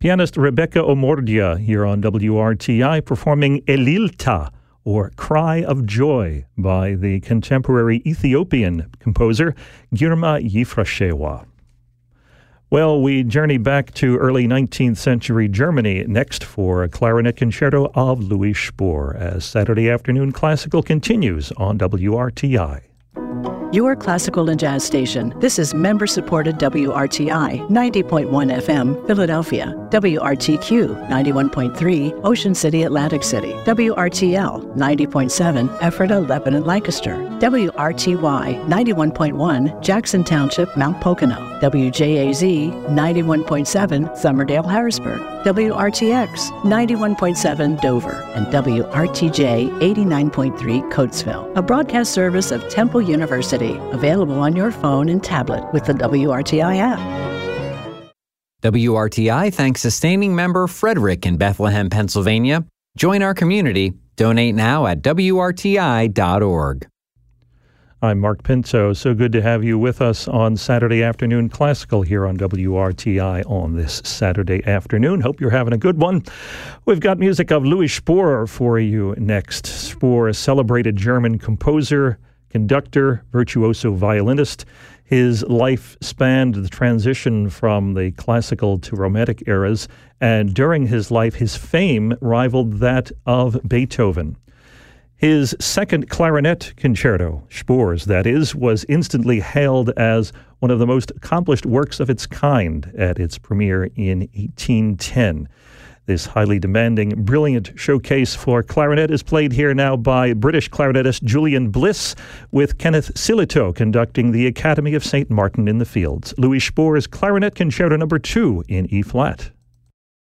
Pianist Rebecca Omordia here on WRTI performing Elilta, or Cry of Joy, by the contemporary Ethiopian composer Girma Yifrashewa. Well, we journey back to early 19th century Germany next for a clarinet concerto of Louis Spohr as Saturday Afternoon Classical continues on WRTI. Your classical and jazz station. This is member-supported WRTI 90.1 FM, Philadelphia. WRTQ 91.3, Ocean City, Atlantic City. WRTL 90.7, Ephrata, Lebanon, Lancaster. WRTY 91.1, Jackson Township, Mount Pocono. WJAZ 91.7, Somerdale, Harrisburg. WRTX 91.7, Dover. And WRTJ 89.3, Coatesville. A broadcast service of Temple University. Available on your phone and tablet with the WRTI app. WRTI thanks sustaining member Frederick in Bethlehem, Pennsylvania. Join our community. Donate now at WRTI.org. I'm Mark Pinto. So good to have you with us on Saturday Afternoon Classical here on WRTI on this Saturday afternoon. Hope you're having a good one. We've got music of Louis Spohr for you next. Spohr, a celebrated German composer, conductor, virtuoso violinist. His life spanned the transition from the classical to romantic eras, and during his life, his fame rivaled that of Beethoven. His second clarinet concerto, Spohr's that is, was instantly hailed as one of the most accomplished works of its kind at its premiere in 1810. This highly demanding, brilliant showcase for clarinet is played here now by British clarinetist Julian Bliss, with Kenneth Silito conducting the Academy of St. Martin in the Fields. Louis Spohr's Clarinet Concerto No. 2 in E-flat.